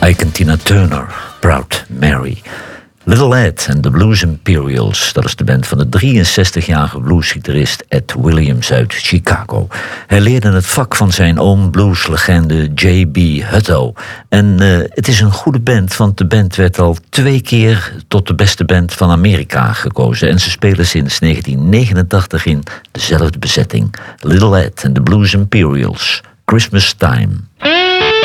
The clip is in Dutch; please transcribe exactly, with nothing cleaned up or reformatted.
Ike en Tina Turner, Proud Mary. Little Ed en de Blues Imperials, dat is de band van de drieënzestigjarige bluesgitarist Ed Williams uit Chicago. Hij leerde het vak van zijn oom blueslegende J B Hutto. En uh, het is een goede band, want de band werd al twee keer tot de beste band van Amerika gekozen. En ze spelen sinds negentien negenentachtig in dezelfde bezetting. Little Ed en de Blues Imperials, Christmas Time.